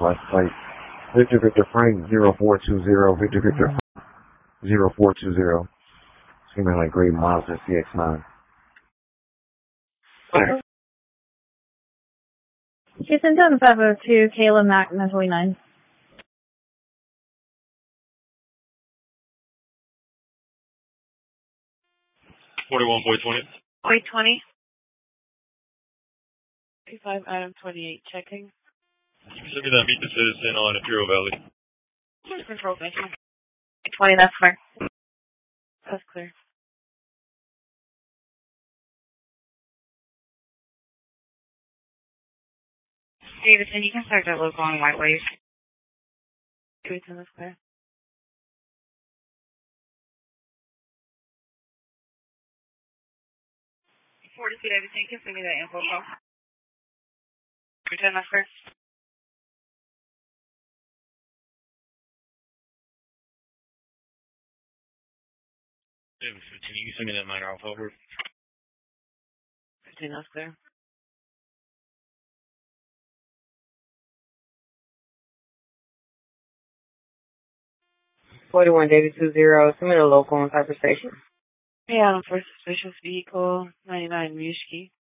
Northwest Flight. Victor Victor Frank 0420, Victor Victor 0420. Seeming like Great Mazda CX-9. Houston 502, Kayla Mac 929. 41, Boy 20. Boy 20. 25, Adam 28, checking. Send me that meet the citizen on Imperial Valley. Control, thank you. 20, that's clear. That's clear. Davidson, you can start that local on White Wave. Davidson, that's clear. 42 Davidson, you can send me that info call. Return that first. David 15, you can send me that minor alpha over. 15, that's clear. $41 David 20, send me the local on Cyber Station. Hey, Adam, first suspicious vehicle, 99 Mishki.